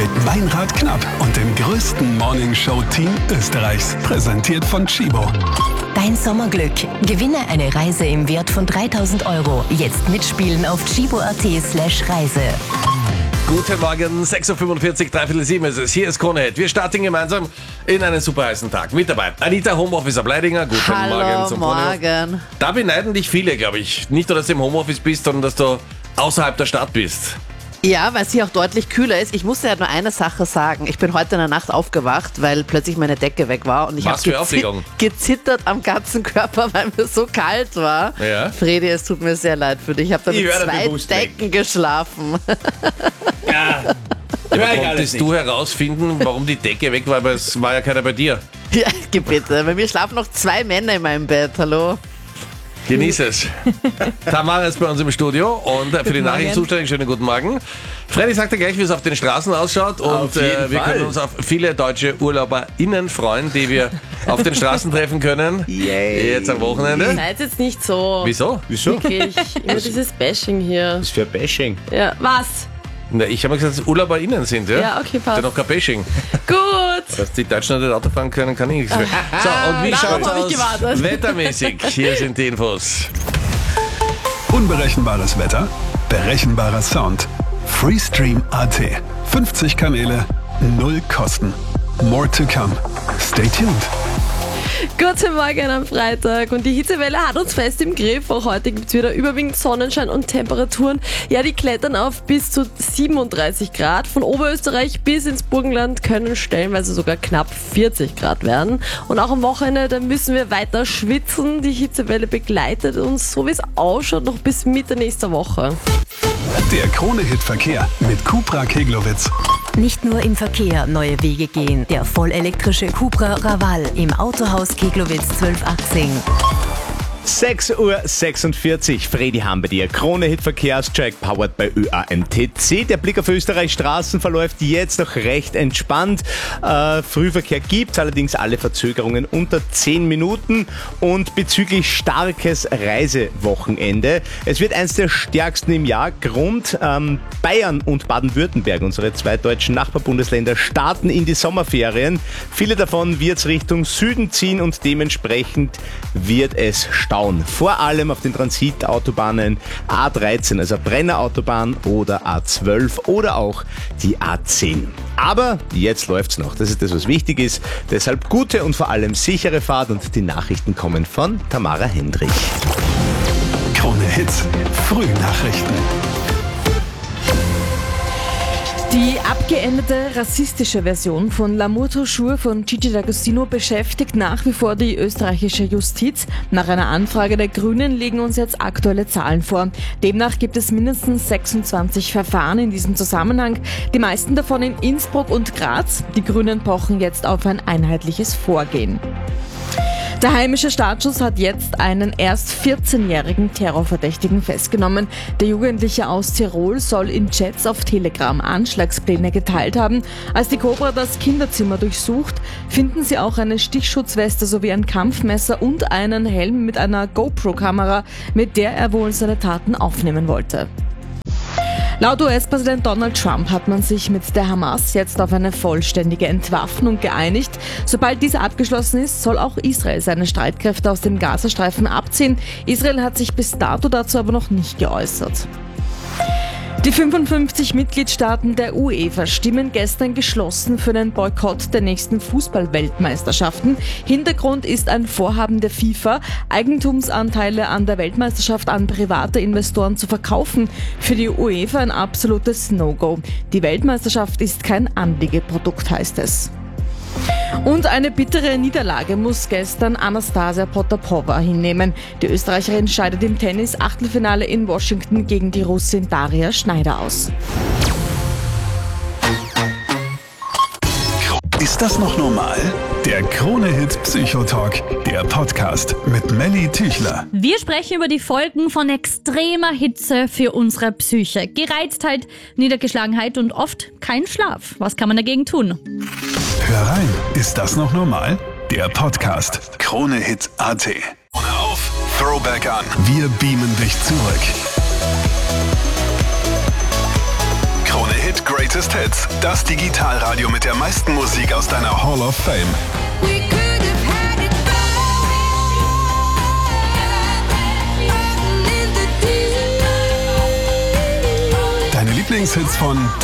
mit Meinrad Knapp und dem größten Morningshow-Team Österreichs. Präsentiert von Chibo. Dein Sommerglück. Gewinne eine Reise im Wert von 3.000 €. Jetzt mitspielen auf chibo.at/Reise. Guten Morgen, 6.45 Uhr, 3:07 ist es. Hier ist Krone Hit. Wir starten gemeinsam in einen super heißen Tag. Mit dabei Anita, Homeofficer Bleidinger. Guten Morgen zum Morgen. Da beneiden dich viele, glaube ich. Nicht nur, dass du im Homeoffice bist, sondern dass du außerhalb der Stadt bist. Ja, weil es hier auch deutlich kühler ist. Ich musste ja nur eine Sache sagen. Ich bin heute in der Nacht aufgewacht, weil plötzlich meine Decke weg war und ich habe gezittert am ganzen Körper, weil mir so kalt war. Ja. Fredi, es tut mir sehr leid für dich. Ich habe da mit 2 Decken geschlafen. Ja. Aber konntest du herausfinden, warum die Decke weg war, aber es war ja keiner bei dir? Ja, bitte. Bei mir schlafen noch 2 Männer in meinem Bett. Hallo? Genieß es. Tamara ist bei uns im Studio und für die Nachrichten zuständig. Schönen guten Morgen. Freddy sagt ja gleich, wie es auf den Straßen ausschaut und wir können uns auf viele deutsche UrlauberInnen freuen, die wir auf den Straßen treffen können. Yay. Jetzt am Wochenende. Seid jetzt nicht so. Wieso? Wirklich. Immer dieses Bashing hier. Was für ein Bashing? Ja, was? Na, ich habe mal gesagt, dass UrlauberInnen sind, ja? Ja, okay, passt. Ist ja noch kein Bashing. Gut. Dass die Deutschen nicht Auto fahren können, kann ich nichts mehr. So, und wie schaut es aus wettermäßig? Hier sind die Infos. Unberechenbares Wetter, berechenbarer Sound. Freestream.at. 50 Kanäle, 0 Kosten. More to come. Stay tuned. Guten Morgen am Freitag und die Hitzewelle hat uns fest im Griff. Auch heute gibt es wieder überwiegend Sonnenschein und Temperaturen. Ja, die klettern auf bis zu 37 Grad. Von Oberösterreich bis ins Burgenland können stellenweise sogar knapp 40 Grad werden. Und auch am Wochenende, da müssen wir weiter schwitzen. Die Hitzewelle begleitet uns, so wie es ausschaut, noch bis Mitte nächster Woche. Der Krone-Hit-Verkehr mit Cupra Keglowitz. Nicht nur im Verkehr neue Wege gehen. Der vollelektrische Cupra Raval im Autohaus Keglowitz 1218. 6.46 Uhr, Fredi haben bei dir. Krone-Hit-Verkehrscheck, powered by ÖAMTC. Der Blick auf Österreichs Straßen verläuft jetzt noch recht entspannt. Frühverkehr gibt's, allerdings alle Verzögerungen unter 10 Minuten. Und bezüglich starkes Reisewochenende, es wird eins der stärksten im Jahr. Grund, Bayern und Baden-Württemberg, unsere 2 deutschen Nachbarbundesländer, starten in die Sommerferien. Viele davon wird's Richtung Süden ziehen und dementsprechend wird es stauen. Vor allem auf den Transitautobahnen A13, also Brennerautobahn oder A12 oder auch die A10. Aber jetzt läuft's noch. Das ist das, was wichtig ist. Deshalb gute und vor allem sichere Fahrt und die Nachrichten kommen von Tamara Hendrich. Krone Hits, Frühnachrichten. Die abgeänderte rassistische Version von L'amour toujours von Gigi D'Agostino beschäftigt nach wie vor die österreichische Justiz. Nach einer Anfrage der Grünen liegen uns jetzt aktuelle Zahlen vor. Demnach gibt es mindestens 26 Verfahren in diesem Zusammenhang, die meisten davon in Innsbruck und Graz. Die Grünen pochen jetzt auf ein einheitliches Vorgehen. Der heimische Staatsschutz hat jetzt einen erst 14-jährigen Terrorverdächtigen festgenommen. Der Jugendliche aus Tirol soll in Chats auf Telegram Anschlagspläne geteilt haben. Als die Cobra das Kinderzimmer durchsucht, finden sie auch eine Stichschutzweste sowie ein Kampfmesser und einen Helm mit einer GoPro-Kamera, mit der er wohl seine Taten aufnehmen wollte. Laut US-Präsident Donald Trump hat man sich mit der Hamas jetzt auf eine vollständige Entwaffnung geeinigt. Sobald diese abgeschlossen ist, soll auch Israel seine Streitkräfte aus dem Gazastreifen abziehen. Israel hat sich bis dato dazu aber noch nicht geäußert. Die 55 Mitgliedstaaten der UEFA stimmen gestern geschlossen für den Boykott der nächsten Fußball-Weltmeisterschaften. Hintergrund ist ein Vorhaben der FIFA, Eigentumsanteile an der Weltmeisterschaft an private Investoren zu verkaufen. Für die UEFA ein absolutes No-Go. Die Weltmeisterschaft ist kein Anliegeprodukt, heißt es. Und eine bittere Niederlage muss gestern Anastasia Potapova hinnehmen. Die Österreicherin scheidet im Tennis-Achtelfinale in Washington gegen die Russin Daria Schneider aus. Ist das noch normal? Der Krone-Hit Psychotalk, der Podcast mit Melly Tüchler. Wir sprechen über die Folgen von extremer Hitze für unsere Psyche. Gereiztheit, Niedergeschlagenheit und oft kein Schlaf. Was kann man dagegen tun? Hör rein, ist das noch normal? Der Podcast Krone-Hit.at. Auf, Throwback an. Wir beamen dich zurück. Krone-Hit Greatest Greatest Hits, das Digitalradio mit der meisten Musik aus deiner Hall of Fame. Deine Lieblingshits von